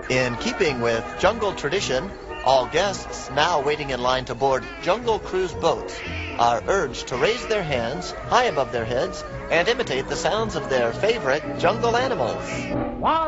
In keeping with jungle tradition, all guests now waiting in line to board Jungle Cruise boats are urged to raise their hands high above their heads and imitate the sounds of their favorite jungle animals.